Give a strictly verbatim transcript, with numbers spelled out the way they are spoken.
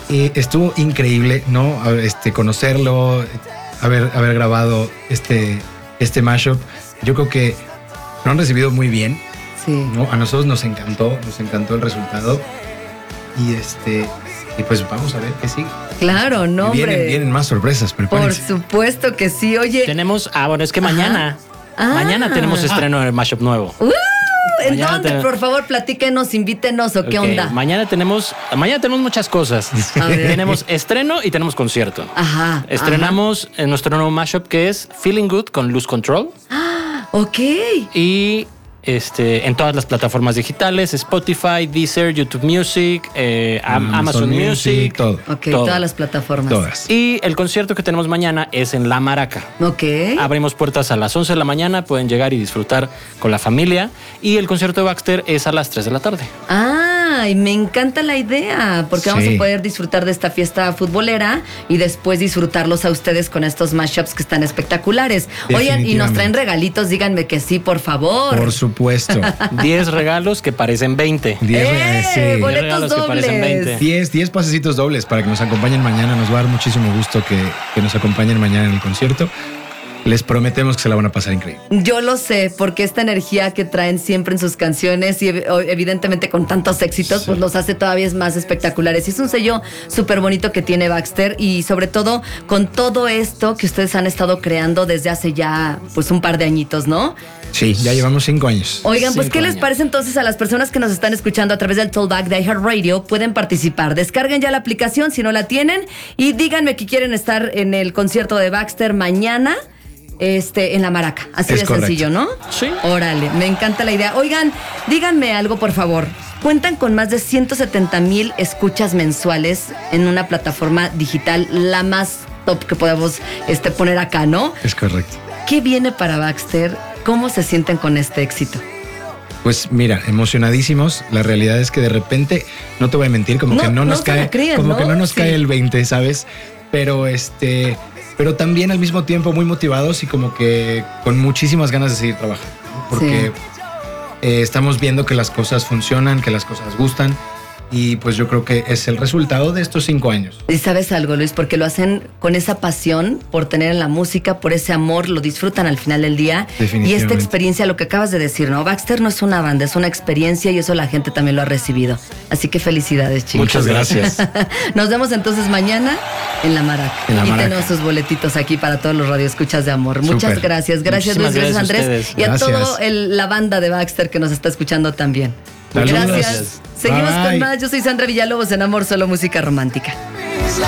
eh, estuvo increíble, ¿no? Este, conocerlo, haber, haber grabado este, este mashup. Yo creo que lo han recibido muy bien. Sí. ¿No? A nosotros nos encantó, nos encantó el resultado. Y este, y pues vamos a ver qué sigue. Claro, no, Vienen, hombre. vienen más sorpresas, Por prepárense. supuesto que sí. Oye. Tenemos, ah, bueno, es que mañana, Ah. mañana tenemos estreno de mashup nuevo. Uh, ¿En Mañana dónde? te- Por favor, platíquenos, invítenos o qué Ok, onda. Mañana tenemos, mañana tenemos muchas cosas. A ver. Tenemos estreno y tenemos concierto. Ajá. Estrenamos en nuestro nuevo mashup que es Feeling Good con Lose Control. Ajá. Ok. Y este, en todas las plataformas digitales, Spotify, Deezer, YouTube Music, eh, Am- Amazon Amazon, Music, Music. todo. Ok, Todo. todas las plataformas. Todas. Y el concierto que tenemos mañana es en La Maraca. Ok. Abrimos puertas a las once de la mañana, pueden llegar y disfrutar con la familia. Y el concierto de Baxter es a las tres de la tarde. Ah, y me encanta la idea, porque vamos Sí. a poder disfrutar de esta fiesta futbolera y después disfrutarlos a ustedes con estos mashups que están espectaculares. Oigan, y nos traen regalitos, díganme que sí, por favor. Por supuesto. diez regalos que parecen veinte. diez, ¡Eh! sí. Boletos regalos que parecen dobles. veinte. diez, diez pasecitos dobles para que nos acompañen mañana. Nos va a dar muchísimo gusto que, que nos acompañen mañana en el concierto. Les prometemos que se la van a pasar increíble. Yo lo sé, porque esta energía que traen siempre en sus canciones y ev- evidentemente con tantos éxitos, Sí. pues los hace todavía más espectaculares. Y es un sello súper bonito que tiene Baxter y sobre todo con todo esto que ustedes han estado creando desde hace ya pues un par de añitos, ¿no? Sí, ya llevamos cinco años. Oigan, pues Cinco ¿qué les años. parece entonces a las personas que nos están escuchando a través del Tollback de iHeartRadio? Pueden participar. Descarguen ya la aplicación si no la tienen y díganme que quieren estar en el concierto de Baxter mañana. Este, en La Maraca. Así Es de correcto. sencillo, ¿no? Sí. Órale, me encanta la idea. Oigan, díganme algo, por favor. Cuentan con más de ciento setenta mil escuchas mensuales en una plataforma digital, la más top que podemos este, poner acá, ¿no? Es correcto. ¿Qué viene para Baxter? ¿Cómo se sienten con este éxito? Pues mira, emocionadísimos. La realidad es que de repente, no te voy a mentir, como No, que no nos no se la cae, creen, como ¿no? que no nos Sí. cae el veinte, ¿sabes? Pero este, pero también al mismo tiempo muy motivados y como que con muchísimas ganas de seguir trabajando, ¿no? Porque eh, estamos viendo que las cosas funcionan, que las cosas gustan. Y pues yo creo que es el resultado de estos cinco años. Y sabes algo, Luis, porque lo hacen con esa pasión por tener en la música, por ese amor, lo disfrutan al final del día. Y Definitivamente. esta experiencia, lo que acabas de decir, ¿no? Baxter no es una banda, es una experiencia y eso la gente también lo ha recibido. Así que felicidades, chicos. Muchas gracias. Nos vemos entonces mañana en La Maraca. En La y Maraca. tenemos sus boletitos aquí para todos los radioescuchas de amor. Muchas Súper. gracias. Gracias, Muchísimas Luis. Gracias, gracias a Andrés. ustedes. Y a Gracias. toda la banda de Baxter que nos está escuchando también. Saludos. Gracias. Seguimos Bye. con más. Yo soy Sandra Villalobos en Amor, Solo Música Romántica.